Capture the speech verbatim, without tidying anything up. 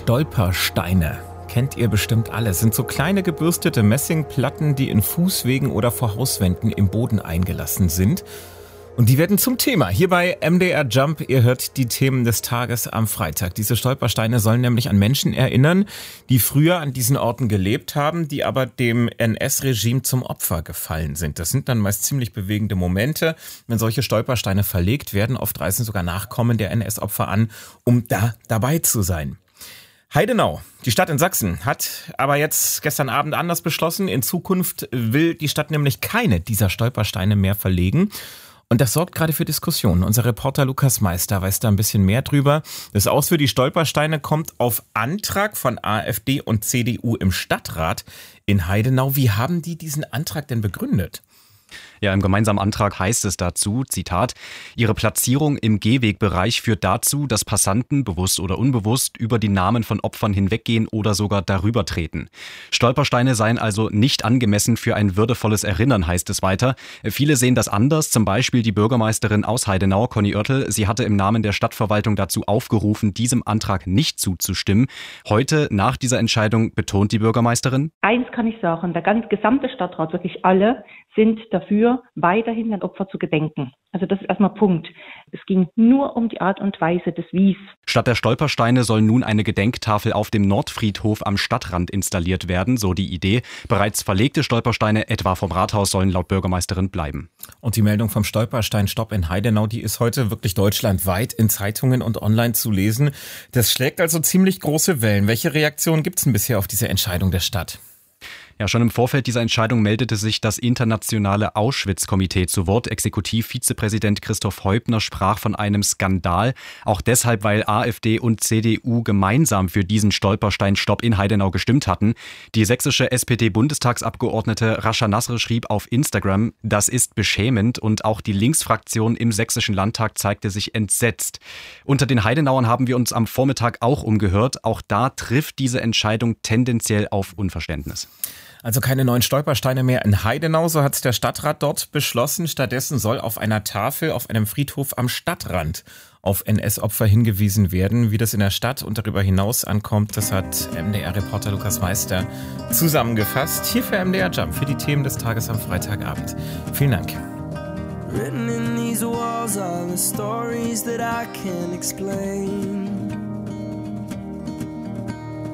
Stolpersteine. Kennt ihr bestimmt alle. Sind so kleine gebürstete Messingplatten, die in Fußwegen oder vor Hauswänden im Boden eingelassen sind. Und die werden zum Thema. Hier bei M D R Jump, ihr hört die Themen des Tages am Freitag. Diese Stolpersteine sollen nämlich an Menschen erinnern, die früher an diesen Orten gelebt haben, die aber dem N S-Regime zum Opfer gefallen sind. Das sind dann meist ziemlich bewegende Momente, wenn solche Stolpersteine verlegt werden. Oft reisen sogar Nachkommen der N S-Opfer an, um da dabei zu sein. Heidenau, die Stadt in Sachsen, hat aber jetzt gestern Abend anders beschlossen. In Zukunft will die Stadt nämlich keine dieser Stolpersteine mehr verlegen. Und das sorgt gerade für Diskussionen. Unser Reporter Lukas Meister weiß da ein bisschen mehr drüber. Das Aus für die Stolpersteine kommt auf Antrag von AfD und C D U im Stadtrat in Heidenau. Wie haben die diesen Antrag denn begründet? Ja, im gemeinsamen Antrag heißt es dazu, Zitat, ihre Platzierung im Gehwegbereich führt dazu, dass Passanten, bewusst oder unbewusst, über die Namen von Opfern hinweggehen oder sogar darüber treten. Stolpersteine seien also nicht angemessen für ein würdevolles Erinnern, heißt es weiter. Viele sehen das anders, zum Beispiel die Bürgermeisterin aus Heidenau, Conny Oertel. Sie hatte im Namen der Stadtverwaltung dazu aufgerufen, diesem Antrag nicht zuzustimmen. Heute, nach dieser Entscheidung, betont die Bürgermeisterin: Eins kann ich sagen, der ganze gesamte Stadtrat, wirklich alle, sind dafür, weiterhin an Opfer zu gedenken. Also das ist erstmal Punkt. Es ging nur um die Art und Weise des Wies. Statt der Stolpersteine soll nun eine Gedenktafel auf dem Nordfriedhof am Stadtrand installiert werden, so die Idee. Bereits verlegte Stolpersteine, etwa vom Rathaus, sollen laut Bürgermeisterin bleiben. Und die Meldung vom Stolpersteinstopp in Heidenau, die ist heute wirklich deutschlandweit in Zeitungen und online zu lesen. Das schlägt also ziemlich große Wellen. Welche Reaktionen gibt es denn bisher auf diese Entscheidung der Stadt? Ja, schon im Vorfeld dieser Entscheidung meldete sich das internationale Auschwitz-Komitee zu Wort. Exekutivvizepräsident Christoph Heubner sprach von einem Skandal. Auch deshalb, weil AfD und C D U gemeinsam für diesen Stolpersteinstopp in Heidenau gestimmt hatten. Die sächsische S P D-Bundestagsabgeordnete Rascha Nasr schrieb auf Instagram, das ist beschämend, und auch die Linksfraktion im sächsischen Landtag zeigte sich entsetzt. Unter den Heidenauern haben wir uns am Vormittag auch umgehört. Auch da trifft diese Entscheidung tendenziell auf Unverständnis. Also keine neuen Stolpersteine mehr in Heidenau, so hat der Stadtrat dort beschlossen. Stattdessen soll auf einer Tafel auf einem Friedhof am Stadtrand auf N S-Opfer hingewiesen werden. Wie das in der Stadt und darüber hinaus ankommt, das hat M D R-Reporter Lukas Meister zusammengefasst. Hier für M D R Jump, für die Themen des Tages am Freitagabend. Vielen Dank. Written in these walls are the stories that I can't explain.